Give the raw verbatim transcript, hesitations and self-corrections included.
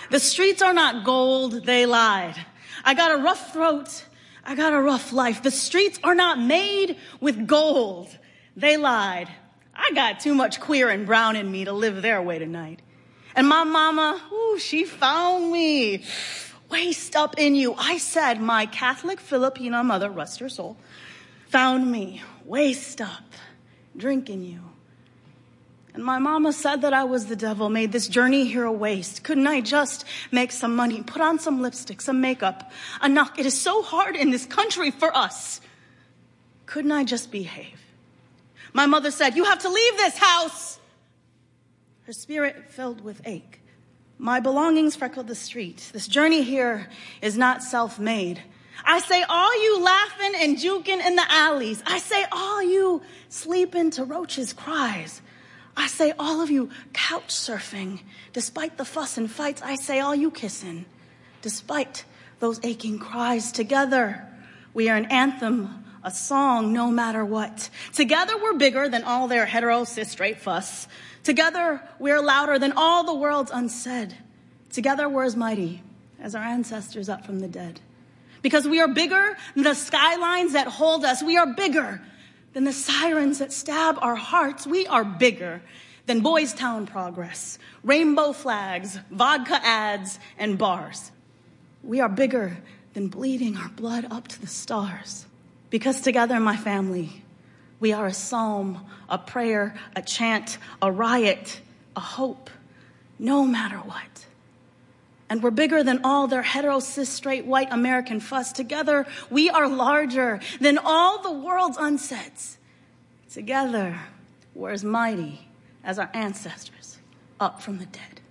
The streets are not gold, they lied. I got a rough throat, I got a rough life. The streets are not made with gold, they lied. I got too much queer and brown in me to live their way tonight. And my mama, ooh, she found me waist up in you. I said, my Catholic Filipina mother, rest her soul, found me waist up, drinking you. And my mama said that I was the devil, made this journey here a waste. Couldn't I just make some money, put on some lipstick, some makeup, a knock? It is so hard in this country for us. Couldn't I just behave? My mother said, you have to leave this house. Her spirit filled with ache. My belongings freckled the street. This journey here is not self-made. I say, all you laughing and juking in the alleys. I say, all you sleeping to roaches' cries. I say, all of you couch surfing, despite the fuss and fights. I say, all you kissing, despite those aching cries. Together, we are an anthem, a song, no matter what. Together, we're bigger than all their hetero, cis, straight fuss. Together, we're louder than all the world's unsaid. Together, we're as mighty as our ancestors up from the dead. Because we are bigger than the skylines that hold us. We are bigger than the sirens that stab our hearts. We are bigger than Boys Town progress, rainbow flags, vodka ads, and bars. We are bigger than bleeding our blood up to the stars. Because together, my family, we are a psalm, a prayer, a chant, a riot, a hope, no matter what. And we're bigger than all their hetero, cis, straight, white American fuss. Together, we are larger than all the world's unsets. Together, we're as mighty as our ancestors up from the dead.